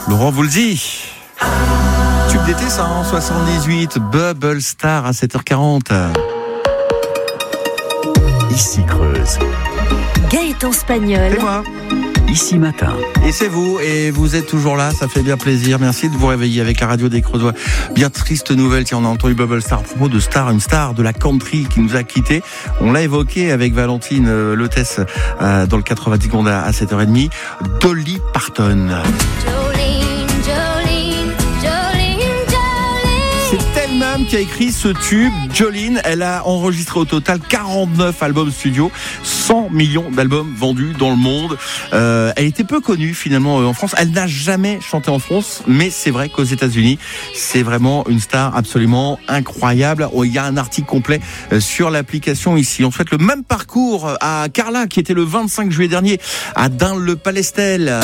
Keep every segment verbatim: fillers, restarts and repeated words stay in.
Laurent vous le dit. Tube d'été ça, en soixante-dix-huit, Bubble Star à sept heures quarante. Ici Creuse. Gaëtan Spagnol. C'est moi. Ici Matin. Et c'est vous, et vous êtes toujours là, ça fait bien plaisir. Merci de vous réveiller avec la radio des Creusois. Bien triste nouvelle, tiens, on a entendu Bubble Star, à propos de star, une star de la country qui nous a quittés. On l'a évoqué avec Valentine euh, Lotès euh, dans le quatre-vingt-dix secondes à, à sept heures trente. Dolly Parton. C'est elle-même qui a écrit ce tube, Jolene. Elle a enregistré au total quarante-neuf albums studio, cent millions d'albums vendus dans le monde. Euh, elle était peu connue finalement euh, en France. Elle n'a jamais chanté en France, mais c'est vrai qu'aux États-Unis, c'est vraiment une star absolument incroyable. Oh, il y a un article complet euh, sur l'application ici. On souhaite le même parcours à Carla, qui était le vingt-cinq juillet dernier à Dun-le-Palestel.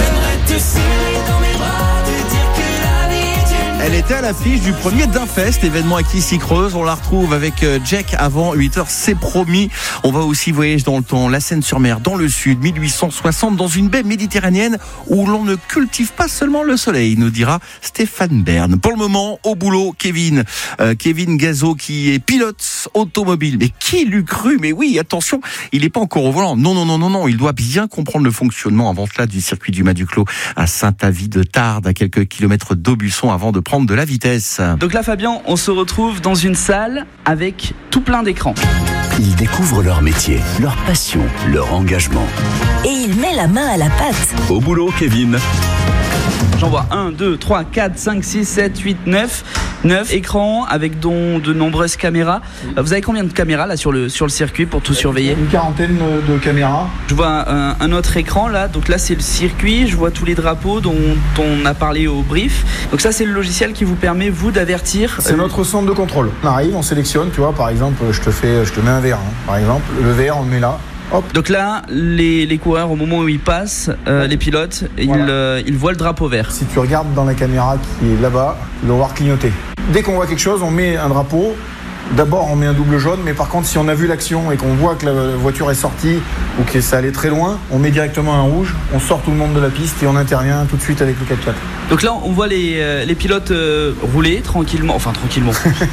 Elle était à l'affiche du premier Dunfest, événement avec Ici Creuse. On la retrouve avec Jack avant huit heures, c'est promis. On va aussi voyager dans le temps, la Seine-sur-Mer, dans le sud, mille huit cent soixante, dans une baie méditerranéenne où l'on ne cultive pas seulement le soleil, nous dira Stéphane Bern. Pour le moment, au boulot, Kevin. Euh, Kevin Gazo, qui est pilote automobile. Mais qui l'eût cru? Mais oui, attention, il n'est pas encore au volant. Non, non, non, non, non. Il doit bien comprendre le fonctionnement avant cela du circuit du Mas-du-Clos à Saint-Avit-de-Tarde, à quelques kilomètres d'Aubusson avant de prendre de la vitesse. Donc là, Fabien, on se retrouve dans une salle avec tout plein d'écrans. Ils découvrent leur métier, leur passion, leur engagement. Et il met la main à la pâte. Au boulot, Kevin. J'en vois un, deux, trois, quatre, cinq, six, sept, huit, neuf. neuf écrans avec dont de nombreuses caméras. Vous avez combien de caméras là sur le, sur le circuit pour tout surveiller? Une quarantaine de caméras. Je vois un, un autre écran là, donc là c'est le circuit, je vois tous les drapeaux dont on a parlé au brief. Donc ça c'est le logiciel qui vous permet vous d'avertir. C'est notre centre de contrôle. On arrive, on sélectionne, tu vois, par exemple, je te fais, je te mets un verre, hein, par exemple, le verre on le met là. Hop. Donc là, les, les coureurs, au moment où ils passent, euh, les pilotes, voilà. ils, euh, ils voient le drapeau vert. Si tu regardes dans la caméra qui est là-bas, tu dois voir clignoter. Dès qu'on voit quelque chose, on met un drapeau. D'abord, on met un double jaune, mais par contre, si on a vu l'action et qu'on voit que la voiture est sortie ou que ça allait très loin, on met directement un rouge, on sort tout le monde de la piste et on intervient tout de suite avec le quatre quatre. Donc là, on voit les, euh, les pilotes euh, rouler tranquillement, enfin tranquillement.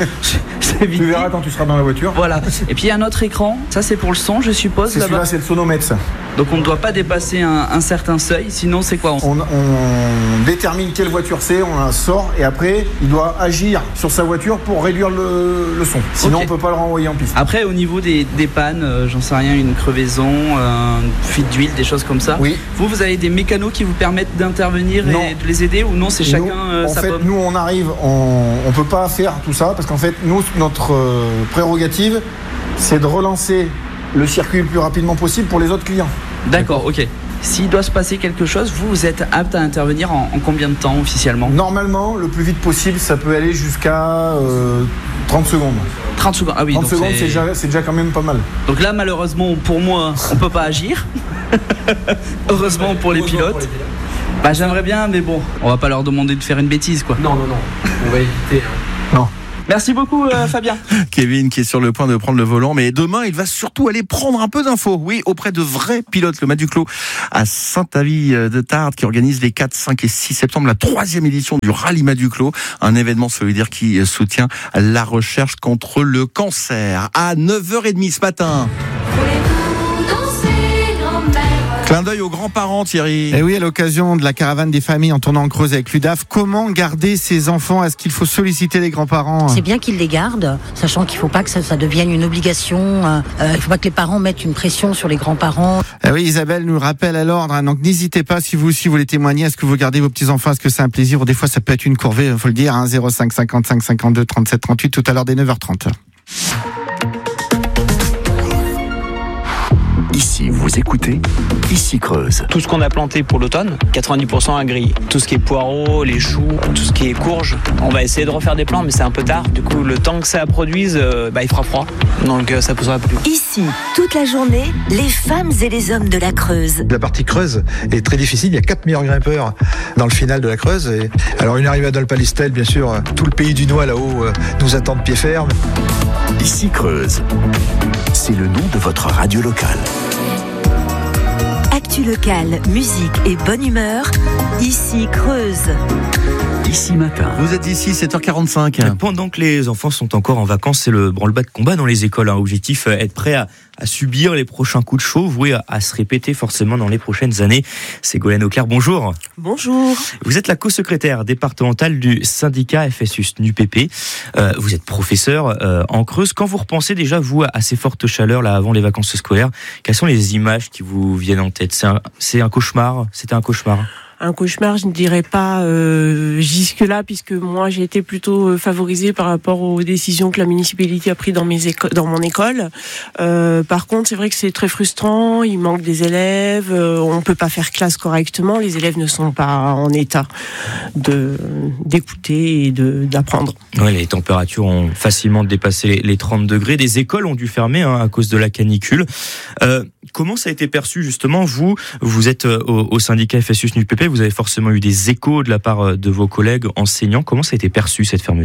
Tu verras quand tu seras dans la voiture. Voilà. Et puis il y a un autre écran, ça c'est pour le son, je suppose. C'est là-bas. Celui-là, c'est le sonomètre. Donc on ne doit pas dépasser un, un certain seuil, sinon c'est quoi? on, on détermine quelle voiture c'est, on la sort et après il doit agir sur sa voiture pour réduire le, le son. Sinon okay. On peut pas le renvoyer en piste. Après au niveau des, des pannes, euh, j'en sais rien, une crevaison, euh, une fuite d'huile, des choses comme ça. Oui. Vous, vous avez des mécanos qui vous permettent d'intervenir non. et de les aider ou non, c'est chacun nous, euh, en sa fait, pomme. Nous on arrive, on, on peut pas faire tout ça parce qu'en fait nous notre euh, prérogative c'est de relancer le circuit le plus rapidement possible pour les autres clients. D'accord, ok. S'il doit se passer quelque chose, vous, vous êtes apte à intervenir en, en combien de temps officiellement? Normalement, le plus vite possible, ça peut aller jusqu'à euh, trente secondes. trente secondes, ah oui. trente donc secondes, c'est... C'est, déjà, c'est déjà quand même pas mal. Donc là, malheureusement, pour moi, on peut pas agir. Heureusement pour les pilotes. Pour les pilotes. Bah, j'aimerais bien, mais bon, on va pas leur demander de faire une bêtise, quoi. Non, non, non. On va éviter. Hein. Non. Merci beaucoup euh, Fabien. Kevin qui est sur le point de prendre le volant, mais demain il va surtout aller prendre un peu d'infos, oui, auprès de vrais pilotes. Le Mas-du-Clos à Saint-Avit-de-Tarde qui organise les quatre, cinq et six septembre la troisième édition du Rallye Mas-du-Clos, un événement solidaire qui soutient la recherche contre le cancer. À neuf heures trente ce matin. Clin d'œil aux grands-parents, Thierry. Et oui, à l'occasion de la caravane des familles en tournant en Creuse avec l'U D A F, comment garder ses enfants? Est-ce qu'il faut solliciter les grands-parents? C'est bien qu'ils les gardent, sachant qu'il ne faut pas que ça, ça devienne une obligation. Euh, il ne faut pas que les parents mettent une pression sur les grands-parents. Eh oui, Isabelle nous rappelle à l'ordre. Hein, donc n'hésitez pas, si vous aussi voulez témoigner, est-ce que vous gardez vos petits-enfants? Est-ce que c'est un plaisir? Ou des fois, ça peut être une corvée, il faut le dire. Hein, zéro cinq cinquante-cinq cinquante-deux trente-sept trente-huit, tout à l'heure des neuf heures trente. Ici, vous écoutez Ici Creuse. Tout ce qu'on a planté pour l'automne, quatre-vingt-dix pour cent a grillé. Tout ce qui est poireaux, les choux, tout ce qui est courges, on va essayer de refaire des plants, mais c'est un peu tard. Du coup, le temps que ça produise, euh, bah, il fera froid. Donc euh, ça poussera plus. Ici, toute la journée, les femmes et les hommes de la Creuse. La partie Creuse est très difficile. Il y a quatre meilleurs grimpeurs dans le final de la Creuse. Et alors une arrivée à Dun-le-Palestel, bien sûr, tout le pays du Noix là-haut euh, nous attend de pied ferme. Ici Creuse, c'est le nom de votre radio locale. Actu locale, musique et bonne humeur Ici Creuse. Ici matin. Vous êtes ici, sept heures quarante-cinq. Pendant que les enfants sont encore en vacances, c'est le branle-bas de combat dans les écoles. Hein. Objectif, être prêt à, à subir les prochains coups de chaud, voués à, à se répéter forcément dans les prochaines années. Ségolène Auclair, bonjour. Bonjour. Vous êtes la co-secrétaire départementale du syndicat F S U S N U P P. Euh, vous êtes professeur euh, en Creuse. Quand vous repensez déjà, vous, à ces fortes chaleurs là avant les vacances scolaires, quelles sont les images qui vous viennent en tête ? C'est un, c'est un cauchemar ? C'était un cauchemar ? Un cauchemar, je ne dirais pas euh, jusque-là, puisque moi j'ai été plutôt favorisée par rapport aux décisions que la municipalité a prises dans, mes éco- dans mon école. Euh, par contre, c'est vrai que c'est très frustrant, il manque des élèves, euh, on ne peut pas faire classe correctement, les élèves ne sont pas en état de, d'écouter et de, d'apprendre. Ouais, les températures ont facilement dépassé les, les trente degrés, des écoles ont dû fermer hein, à cause de la canicule. Euh, comment ça a été perçu justement, vous, vous êtes au, au syndicat F S U S N U P P, vous avez forcément eu des échos de la part de vos collègues enseignants. Comment ça a été perçu, cette fermeture ?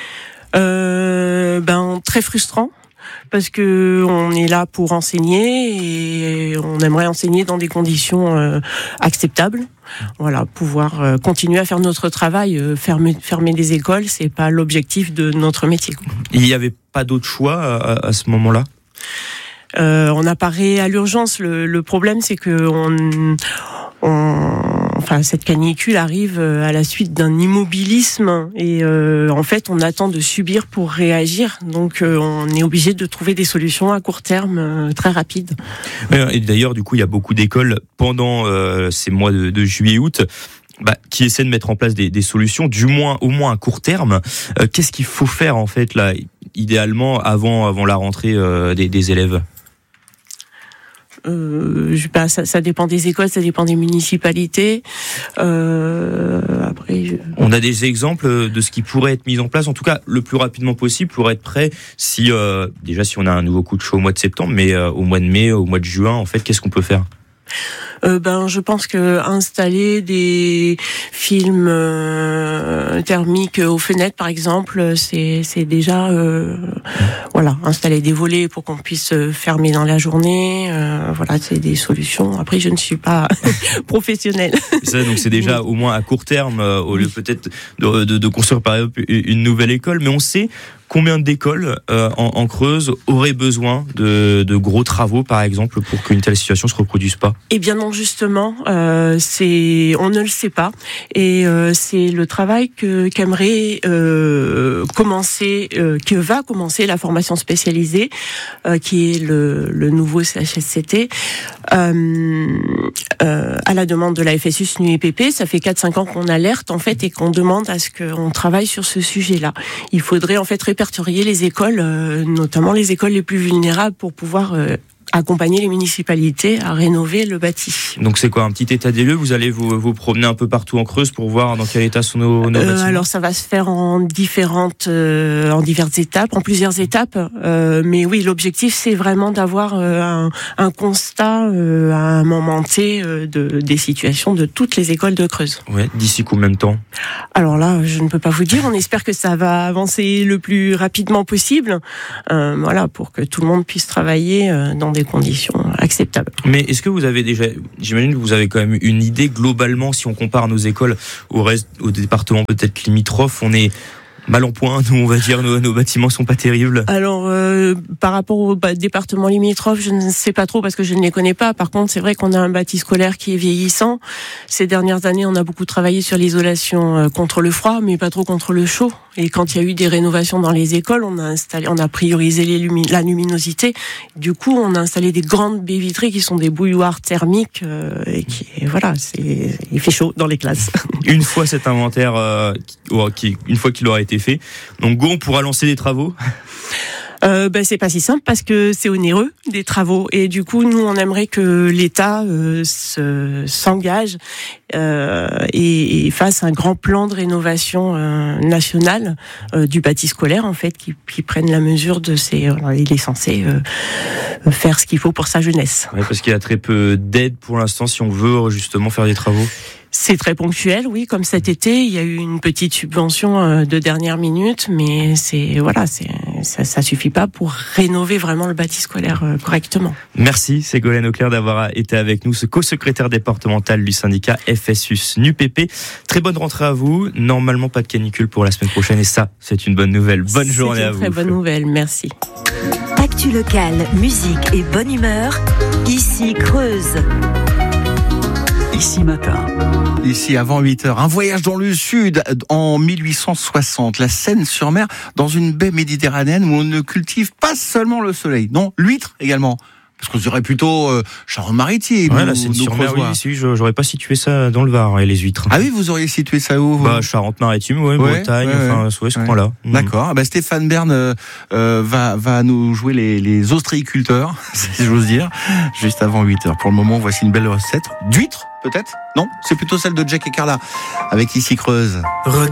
euh, ben, Très frustrant, parce que on est là pour enseigner et on aimerait enseigner dans des conditions euh, acceptables. Voilà, pouvoir euh, continuer à faire notre travail. Euh, fermer, fermer des écoles, c'est pas l'objectif de notre métier. Il n'y avait pas d'autre choix à, à ce moment-là ? euh, On apparaît à l'urgence. Le, le problème, c'est que on... On, enfin, cette canicule arrive à la suite d'un immobilisme et euh, en fait, on attend de subir pour réagir. Donc, euh, on est obligé de trouver des solutions à court terme euh, très rapides. Et d'ailleurs, du coup, il y a beaucoup d'écoles pendant euh, ces mois de, de juillet-août. Bah, qui essaient de mettre en place des, des solutions, du moins, au moins à court terme. Euh, qu'est-ce qu'il faut faire en fait là, idéalement, avant, avant la rentrée euh, des, des élèves ? Euh, je sais pas, ça, ça dépend des écoles, ça dépend des municipalités. Euh, après, je... On a des exemples de ce qui pourrait être mis en place, en tout cas le plus rapidement possible pour être prêt. Si euh, déjà si on a un nouveau coup de chaud au mois de septembre, mais euh, au mois de mai, au mois de juin, en fait, qu'est-ce qu'on peut faire ? Euh, ben, je pense que installer des films euh, thermiques aux fenêtres, par exemple, c'est c'est déjà euh, voilà, installer des volets pour qu'on puisse fermer dans la journée. Euh, voilà, c'est des solutions. Après, je ne suis pas professionnelle. Ça, donc c'est déjà au moins à court terme, euh, au lieu peut-être de, de, de construire par exemple une nouvelle école, mais on sait combien d'écoles euh, en, en Creuse auraient besoin de, de gros travaux, par exemple, pour qu'une telle situation se reproduise pas ? Eh bien non, justement, euh, c'est on ne le sait pas, et euh, c'est le travail que qu'aimerait euh, commencer, euh, que va commencer la formation spécialisée, euh, qui est le, le nouveau C H S C T, euh, euh, à la demande de la F S U S N U P P. Ça fait quatre cinq ans qu'on alerte en fait et qu'on demande à ce qu'on travaille sur ce sujet-là. Il faudrait en fait répertorier les écoles, euh, notamment les écoles les plus vulnérables, pour pouvoir euh, accompagner les municipalités à rénover le bâti. Donc c'est quoi, un petit état des lieux ? Vous allez vous, vous promener un peu partout en Creuse pour voir dans quel état sont nos, nos euh, bâtiments ? Alors ça va se faire en différentes, euh, en diverses étapes, en plusieurs étapes. Euh, mais oui, l'objectif c'est vraiment d'avoir euh, un, un constat euh, à un moment T euh, de, des situations de toutes les écoles de Creuse. Ouais, d'ici combien de temps ? Alors là, je ne peux pas vous dire. On espère que ça va avancer le plus rapidement possible. Euh, voilà, pour que tout le monde puisse travailler euh, dans des conditions acceptables. Mais est-ce que vous avez déjà, j'imagine que vous avez quand même une idée globalement, si on compare nos écoles au reste, au département peut-être limitrophe, on est mal en point, nous on va dire, nos, nos bâtiments sont pas terribles. Alors euh, par rapport au bah, département limitrophe, je ne sais pas trop parce que je ne les connais pas. Par contre, c'est vrai qu'on a un bâti scolaire qui est vieillissant. Ces dernières années, on a beaucoup travaillé sur l'isolation euh, contre le froid, mais pas trop contre le chaud. Et quand il y a eu des rénovations dans les écoles, on a installé, on a priorisé les lumi- la luminosité. Du coup, on a installé des grandes baies vitrées qui sont des bouilloires thermiques euh, et qui, et voilà, c'est, il fait chaud dans les classes. Une fois cet inventaire, euh, qui, une fois qu'il aura été fait, donc go, on pourra lancer des travaux. Euh, ben c'est pas si simple parce que c'est onéreux des travaux et du coup nous on aimerait que l'État euh, se, s'engage euh, et, et fasse un grand plan de rénovation euh, national euh, du bâti scolaire en fait qui, qui prenne la mesure de ces. Euh, il est censé euh, faire ce qu'il faut pour sa jeunesse. Ouais, parce qu'il y a très peu d'aide pour l'instant si on veut justement faire des travaux. C'est très ponctuel, oui, comme cet été, il y a eu une petite subvention de dernière minute, mais c'est voilà, c'est ça, ça suffit pas pour rénover vraiment le bâti scolaire correctement. Merci Ségolène Auclair d'avoir été avec nous, ce co-secrétaire départemental du syndicat F S U S N U P P. Très bonne rentrée à vous. Normalement pas de canicule pour la semaine prochaine et ça, c'est une bonne nouvelle. Bonne journée à vous. C'est une très bonne nouvelle, merci. Actu locale, musique et bonne humeur, ici Creuse. Ici Matin. Ici avant huit heures, un voyage dans le sud en mille huit cent soixante, la Seine-sur-Mer, dans une baie méditerranéenne où on ne cultive pas seulement le soleil, non, l'huître également. Parce qu'on dirait plutôt euh, Charente-Maritime. Ouais, la Seine-sur-Mer, oui, si, j'aurais pas situé ça dans le Var, et les huîtres. Ah oui, vous auriez situé ça où vous ? Bah, Charente-Maritime, ouais, ouais, Bretagne, ouais, enfin, ouais, ouais, ce coin-là. Mmh. D'accord. Bah, Stéphane Bern euh, euh, va, va nous jouer les, les ostréiculteurs, si j'ose dire, juste avant huit heures. Pour le moment, voici une belle recette d'huîtres, peut-être ? Non ? C'est plutôt celle de Jack et Carla, avec Ici Creuse.